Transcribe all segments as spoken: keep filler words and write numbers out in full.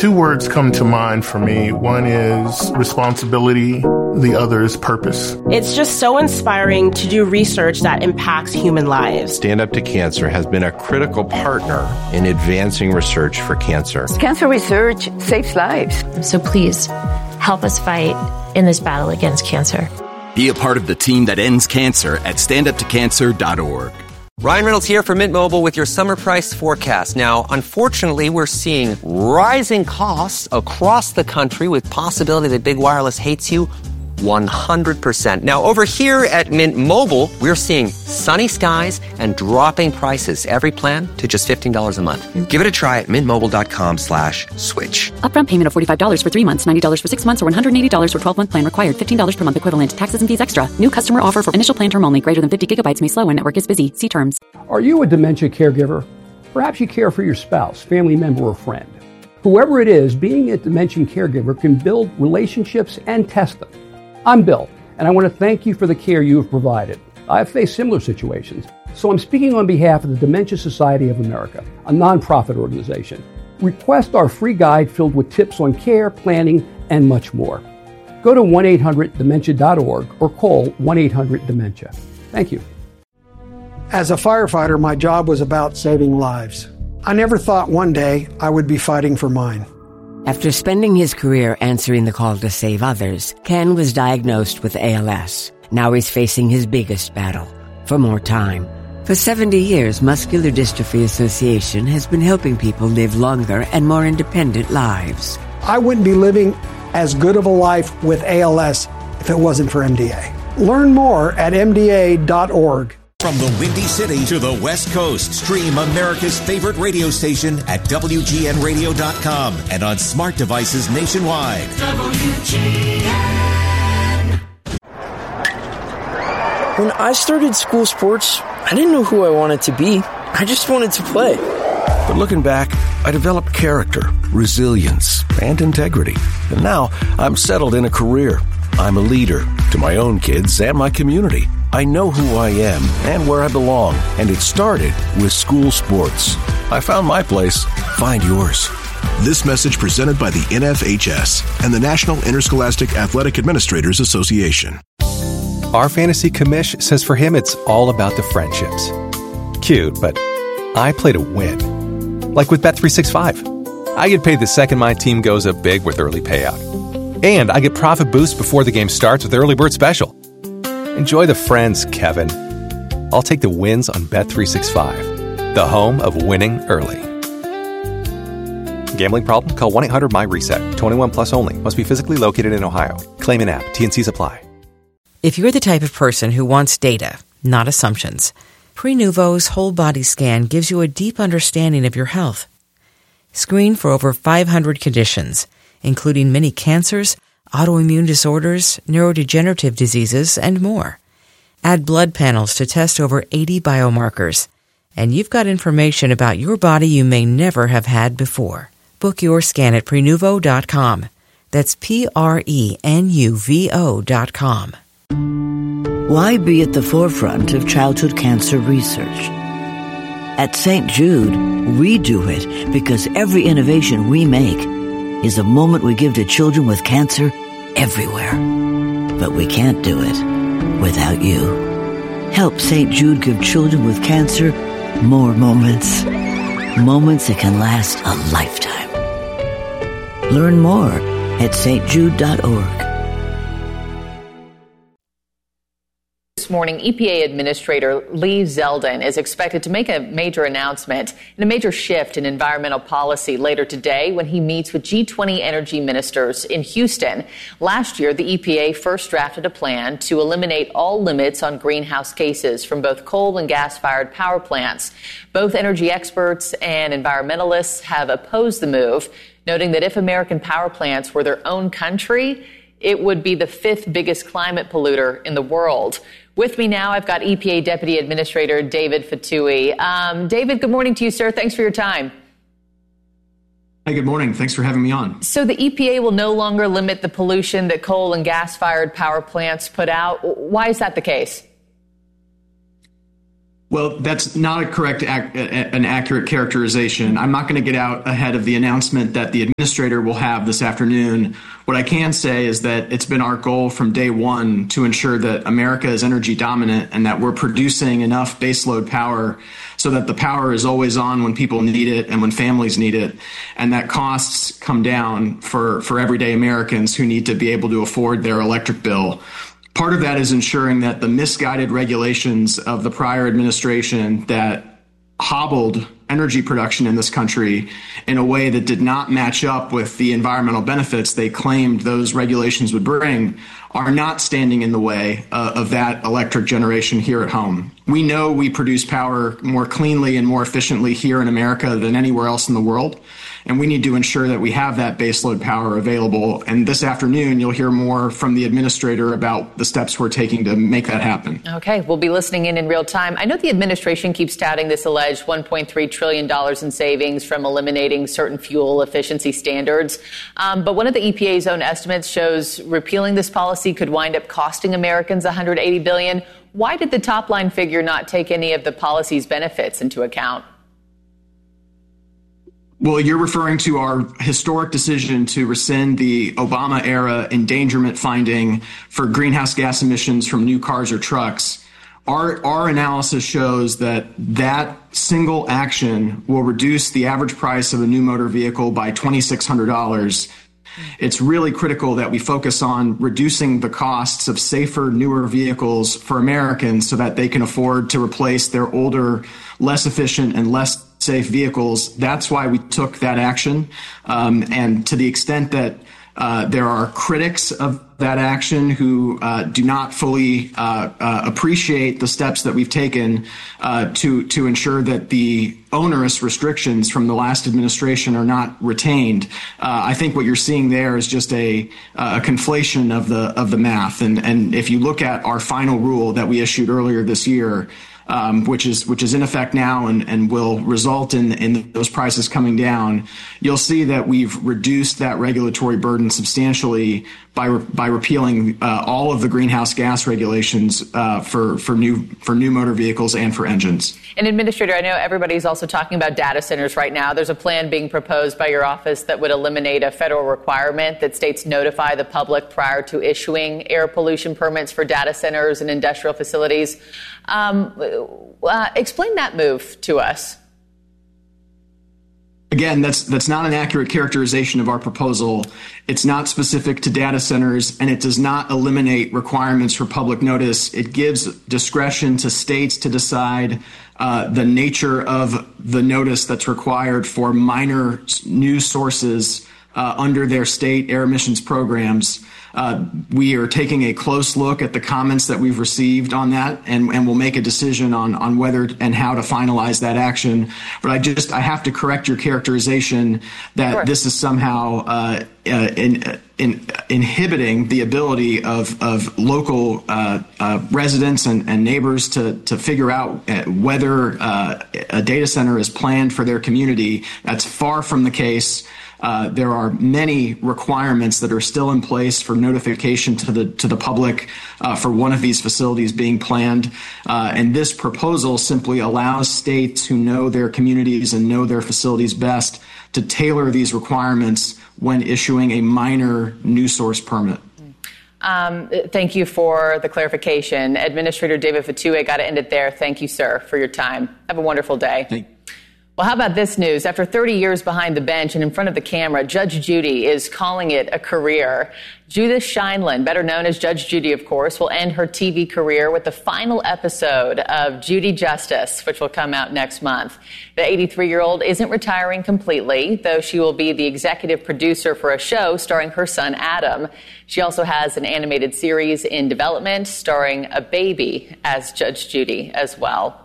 Two words come to mind for me. One is responsibility. The other is purpose. It's just so inspiring to do research that impacts human lives. Stand Up to Cancer has been a critical partner in advancing research for cancer. Cancer research saves lives. So please, help us fight in this battle against cancer. Be a part of the team that ends cancer at stand up to cancer dot org. Ryan Reynolds here from Mint Mobile with your summer price forecast. Now, unfortunately, we're seeing rising costs across the country with possibility that big wireless hates you one hundred percent. Now, over here at Mint Mobile, we're seeing sunny skies and dropping prices. Every plan to just fifteen dollars a month. Give it a try at mintmobile.com slash switch. Upfront payment of forty-five dollars for three months, ninety dollars for six months, or one hundred eighty dollars for twelve-month plan required. fifteen dollars per month equivalent. Taxes and fees extra. New customer offer for initial plan term only. Greater than fifty gigabytes may slow when network is busy. See terms. Are you a dementia caregiver? Perhaps you care for your spouse, family member, or friend. Whoever it is, being a dementia caregiver can build relationships and test them. I'm Bill, and I want to thank you for the care you have provided. I've faced similar situations, so I'm speaking on behalf of the Dementia Society of America, a nonprofit organization. Request our free guide filled with tips on care, planning, and much more. Go to one eight hundred dementia dot org or call one eight hundred dementia. Thank you. As a firefighter, my job was about saving lives. I never thought one day I would be fighting for mine. After spending his career answering the call to save others, Ken was diagnosed with A L S. Now he's facing his biggest battle, for more time. For seventy years, Muscular Dystrophy Association has been helping people live longer and more independent lives. I wouldn't be living as good of a life with A L S if it wasn't for M D A. Learn more at M D A dot org. From the Windy City to the West Coast, stream America's favorite radio station at W G N radio dot com and on smart devices nationwide. W G N. When I started school sports, I didn't know who I wanted to be. I just wanted to play. But looking back, I developed character, resilience, and integrity. And now I'm settled in a career. I'm a leader to my own kids and my community. I know who I am and where I belong, and it started with school sports. I found my place. Find yours. This message presented by the N F H S and the National Interscholastic Athletic Administrators Association. Our fantasy commish says for him it's all about the friendships. Cute, but I play to win. Like with Bet three sixty-five. I get paid the second my team goes up big with early payout. And I get profit boost before the game starts with Early Bird Special. Enjoy the friends, Kevin. I'll take the wins on Bet three sixty-five, the home of winning early. Gambling problem? Call one eight hundred M Y reset. twenty-one plus only. Must be physically located in Ohio. Claim in app. T and C's apply. If you're the type of person who wants data, not assumptions, Prenuvo's whole body scan gives you a deep understanding of your health. Screen for over five hundred conditions, including many cancers, autoimmune disorders, neurodegenerative diseases, and more. Add blood panels to test over eighty biomarkers. And you've got information about your body you may never have had before. Book your scan at Prenuvo dot com. That's P R E N U V O dot com. Why be at the forefront of childhood cancer research? At Saint Jude, we do it because every innovation we make is a moment we give to children with cancer everywhere. But we can't do it without you. Help Saint Jude give children with cancer more moments. Moments that can last a lifetime. Learn more at St Jude dot org. This morning, E P A Administrator Lee Zeldin is expected to make a major announcement and a major shift in environmental policy later today when he meets with G twenty energy ministers in Houston. Last year, the E P A first drafted a plan to eliminate all limits on greenhouse gases from both coal and gas-fired power plants. Both energy experts and environmentalists have opposed the move, noting that if American power plants were their own country, it would be the fifth biggest climate polluter in the world. With me now, I've got E P A Deputy Administrator David Fatui. Um, David, good morning to you, sir. Thanks for your time. Hi, good morning. Thanks for having me on. So the E P A will no longer limit the pollution that coal and gas-fired power plants put out. Why is that the case? Well, that's not a correct, ac- an accurate characterization. I'm not going to get out ahead of the announcement that the administrator will have this afternoon. What I can say is that it's been our goal from day one to ensure that America is energy dominant and that we're producing enough baseload power so that the power is always on when people need it and when families need it, and that costs come down for, for everyday Americans who need to be able to afford their electric bill. Part of that is ensuring that the misguided regulations of the prior administration that hobbled energy production in this country in a way that did not match up with the environmental benefits they claimed those regulations would bring are not standing in the way uh, of that electric generation here at home. We know we produce power more cleanly and more efficiently here in America than anywhere else in the world, and we need to ensure that we have that baseload power available. And this afternoon, you'll hear more from the administrator about the steps we're taking to make that happen. Okay, we'll be listening in in real time. I know the administration keeps touting this alleged one point three trillion dollars in savings from eliminating certain fuel efficiency standards. Um, but one of the E P A's own estimates shows repealing this policy could wind up costing Americans one hundred eighty billion dollars. Why did the top line figure not take any of the policy's benefits into account? Well, you're referring to our historic decision to rescind the Obama-era endangerment finding for greenhouse gas emissions from new cars or trucks. Our, our analysis shows that that single action will reduce the average price of a new motor vehicle by two thousand six hundred dollars. It's really critical that we focus on reducing the costs of safer, newer vehicles for Americans so that they can afford to replace their older, less efficient and less safe vehicles. That's why we took that action. Um, and to the extent that uh, there are critics of that action who uh, do not fully uh, uh, appreciate the steps that we've taken uh, to to ensure that the onerous restrictions from the last administration are not retained. Uh, I think what you're seeing there is just a, a conflation of the of the math. And and if you look at our final rule that we issued earlier this year, Um, which is which is in effect now and, and will result in, in those prices coming down, you'll see that we've reduced that regulatory burden substantially by re- by repealing uh, all of the greenhouse gas regulations uh, for for new for new motor vehicles and for engines. And Administrator, I know everybody's also talking about data centers right now. There's a plan being proposed by your office that would eliminate a federal requirement that states notify the public prior to issuing air pollution permits for data centers and industrial facilities. Um, uh, explain that move to us. Again, that's that's not an accurate characterization of our proposal. It's not specific to data centers, and it does not eliminate requirements for public notice. It gives discretion to states to decide uh, the nature of the notice that's required for minor new sources uh, under their state air emissions programs. Uh, we are taking a close look at the comments that we've received on that, and, and we'll make a decision on, on whether and how to finalize that action. But I just I have to correct your characterization that sure. this is somehow uh, uh, in, in inhibiting the ability of of local uh, uh, residents and, and neighbors to to figure out whether uh, a data center is planned for their community. That's far from the case. Uh, there are many requirements that are still in place for notification to the to the public uh, for one of these facilities being planned. Uh, and this proposal simply allows states who know their communities and know their facilities best to tailor these requirements when issuing a minor new source permit. Um, thank you for the clarification. Administrator David Fatoué, got to end it there. Thank you, sir, for your time. Have a wonderful day. Thank you. Well, how about this news? After thirty years behind the bench and in front of the camera, Judge Judy is calling it a career. Judith Sheindlin, better known as Judge Judy, of course, will end her T V career with the final episode of Judy Justice, which will come out next month. The eighty-three-year-old isn't retiring completely, though she will be the executive producer for a show starring her son, Adam. She also has an animated series in development starring a baby as Judge Judy as well.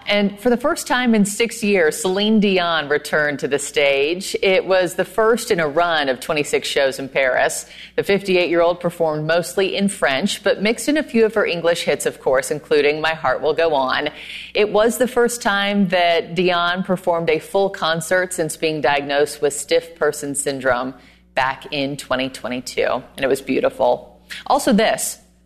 And for the first time in six years, Celine Dion returned to the stage. It was the first in a run of twenty-six shows in Paris. The fifty-eight-year-old performed mostly in French, but mixed in a few of her English hits, of course, including My Heart Will Go On. It was the first time that Dion performed a full concert since being diagnosed with stiff person syndrome back in twenty twenty-two, and it was beautiful. Also this.